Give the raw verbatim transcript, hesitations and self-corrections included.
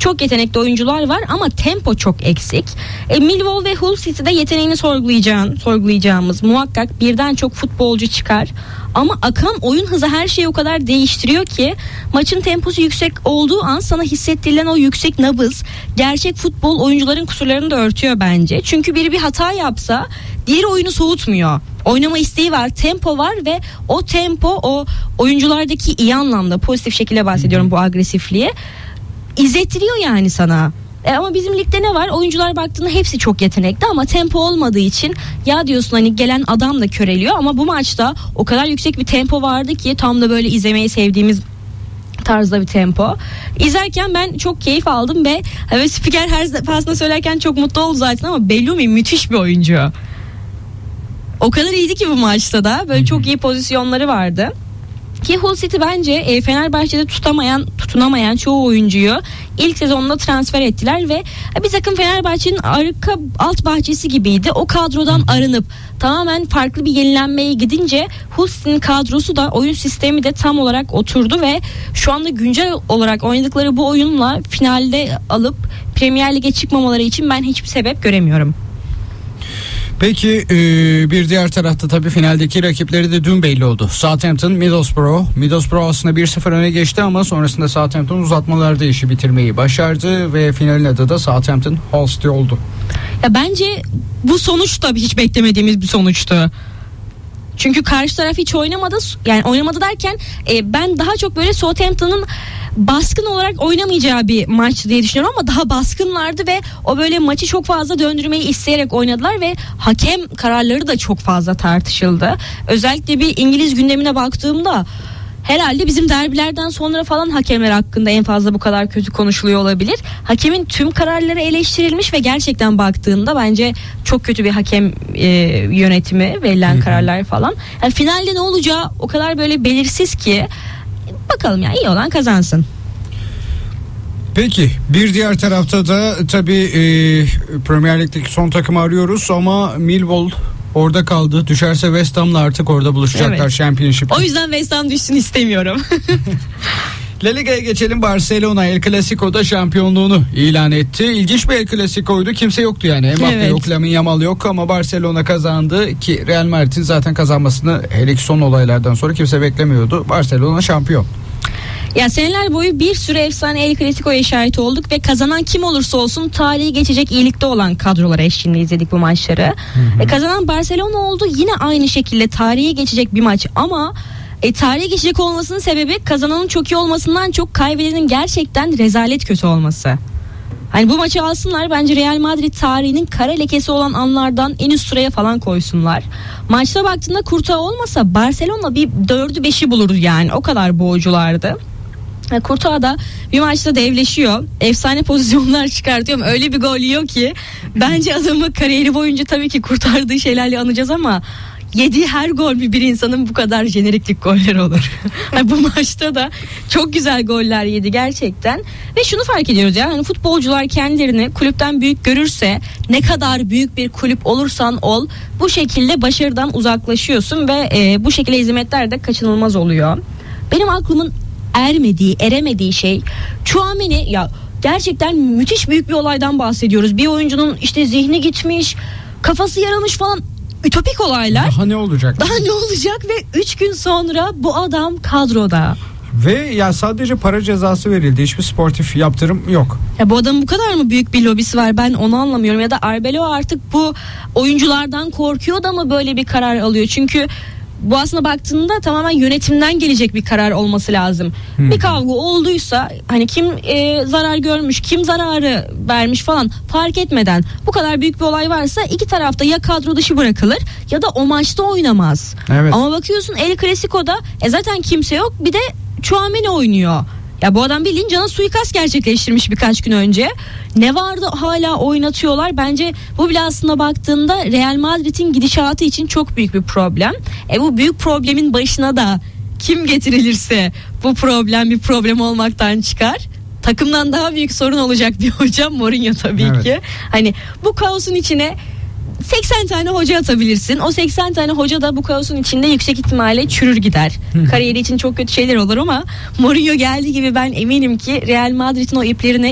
Çok yetenekli oyuncular var ama tempo çok eksik. E, Millwall ve Hull City'de yeteneğini sorgulayacağın, sorgulayacağımız muhakkak birden çok futbolcu çıkar. Ama akan oyun hızı her şeyi o kadar değiştiriyor ki maçın temposu yüksek olduğu an sana hissettirilen o yüksek nabız gerçek futbol oyuncuların kusurlarını da örtüyor bence. Çünkü biri bir hata yapsa diğeri oyunu soğutmuyor. Oynama isteği var, tempo var ve o tempo o oyunculardaki iyi anlamda pozitif şekilde bahsediyorum bu agresifliğe izlettiriyor yani sana. E ama bizim ligde ne var? Oyuncular baktığında hepsi çok yetenekli ama tempo olmadığı için ya diyorsun hani gelen adam da köreliyor ama bu maçta o kadar yüksek bir tempo vardı ki tam da böyle izlemeyi sevdiğimiz tarzda bir tempo. İzlerken ben çok keyif aldım ve evet, spiker her defasında söylerken çok mutlu oldu zaten ama Bellumi müthiş bir oyuncu. O kadar iyiydi ki bu maçta da böyle çok iyi pozisyonları vardı. Ki Hull City bence Fenerbahçe'de tutamayan, tutunamayan çoğu oyuncuyu ilk sezonunda transfer ettiler ve bir takım Fenerbahçe'nin arka alt bahçesi gibiydi. O kadrodan arınıp tamamen farklı bir yenilenmeye gidince Hull City'nin kadrosu da oyun sistemi de tam olarak oturdu ve şu anda güncel olarak oynadıkları bu oyunla finalde alıp Premier Lig'e çıkmamaları için ben hiçbir sebep göremiyorum. Peki bir diğer tarafta tabii finaldeki rakipleri de dün belli oldu. Southampton, Middlesbrough. Middlesbrough aslında bir sıfır öne geçti ama sonrasında Southampton uzatmalarda işi bitirmeyi başardı ve finalin adı da Southampton Hull City oldu. Ya bence bu sonuç da hiç beklemediğimiz bir sonuçtu. Çünkü karşı taraf hiç oynamadı. Yani oynamadı derken e, ben daha çok böyle Southampton'ın baskın olarak oynamayacağı bir maç diye düşünüyorum ama daha baskınlardı ve o böyle maçı çok fazla döndürmeyi isteyerek oynadılar ve hakem kararları da çok fazla tartışıldı. Özellikle bir İngiliz gündemine baktığımda herhalde bizim derbilerden sonra falan hakemler hakkında en fazla bu kadar kötü konuşuluyor olabilir. Hakemin tüm kararları eleştirilmiş ve gerçekten baktığında bence çok kötü bir hakem e, yönetimi, verilen kararlar falan. Yani finalde ne olacağı o kadar böyle belirsiz ki bakalım ya, iyi olan kazansın. Peki bir diğer tarafta da tabii e, Premier Lig'deki son takımı arıyoruz ama Millwall orada kaldı. Düşerse West Ham'la artık orada buluşacaklar, evet. Championship'te. O yüzden West Ham düşsün istemiyorum. La Liga'ya geçelim. Barcelona El Clasico'da şampiyonluğunu ilan etti. İlginç bir El Clasico'ydu. Kimse yoktu yani. Mbappe evet. yok, Lamine Yamal yok ama Barcelona kazandı ki Real Madrid'in zaten kazanmasını hele ki son olaylardan sonra kimse beklemiyordu. Barcelona şampiyon. Ya seneler boyu bir sürü efsane El Clasico'ya şahit olduk ve kazanan kim olursa olsun tarihi geçecek iyilikte olan kadrolar eşliğinde izledik bu maçları. E, kazanan Barcelona oldu. Yine aynı şekilde tarihi geçecek bir maç ama e, tarihi geçecek olmasının sebebi kazananın çok iyi olmasından çok kaybedenin gerçekten rezalet kötü olması. Hani bu maçı alsınlar, bence Real Madrid tarihinin kara lekesi olan anlardan en üst sıraya falan koysunlar. Maçta baktığında Courtois olmasa Barcelona bir dördü beşi bulurdu yani, o kadar boğuculardı. Courtois da bir maçta devleşiyor. Efsane pozisyonlar çıkartıyor ama öyle bir gol yiyor ki bence adamı kariyeri boyunca tabii ki kurtardığı şeylerle anacağız ama yediği her gol bir, bir insanın bu kadar jeneriklik goller olur. Yani bu maçta da çok güzel goller yedi gerçekten. Ve şunu fark ediyoruz ya, hani futbolcular kendilerini kulüpten büyük görürse, ne kadar büyük bir kulüp olursan ol, bu şekilde başarıdan uzaklaşıyorsun ve e, bu şekilde hizmetler de kaçınılmaz oluyor. Benim aklımın ermediği, eremediği şey Tchouaméni. Ya gerçekten müthiş büyük bir olaydan bahsediyoruz. Bir oyuncunun işte zihni gitmiş, kafası yarılmış falan, ütopik olaylar. Daha ne olacak? Daha ne olacak ve üç gün sonra bu adam kadroda. Ve ya sadece para cezası verildi. Hiçbir sportif yaptırım yok. Ya bu adamın bu kadar mı büyük bir lobisi var, ben onu anlamıyorum. Ya da Arbeloa artık bu oyunculardan korkuyor da mı böyle bir karar alıyor? Çünkü bu aslında baktığında tamamen yönetimden gelecek bir karar olması lazım. Hmm. Bir kavga olduysa hani kim e, zarar görmüş, kim zararı vermiş falan fark etmeden, bu kadar büyük bir olay varsa iki tarafta ya kadro dışı bırakılır ya da o maçta oynamaz. Evet. Ama bakıyorsun El Clasico'da e, zaten kimse yok, bir de Tchouaméni oynuyor. Ya bu adam bildiğin cana suikast gerçekleştirmiş birkaç gün önce. Ne vardı hala oynatıyorlar. Bence bu bile aslında baktığında Real Madrid'in gidişatı için çok büyük bir problem. E bu büyük problemin başına da kim getirilirse bu problem bir problem olmaktan çıkar. Takımdan daha büyük sorun olacak bir hocam Mourinho tabii evet. ki. Hani bu kaosun içine seksen tane hoca atabilirsin. O seksen tane hoca da bu kaosun içinde yüksek ihtimalle çürür gider. Hı. Kariyeri için çok kötü şeyler olur ama Mourinho geldiği gibi ben eminim ki Real Madrid'in o iplerini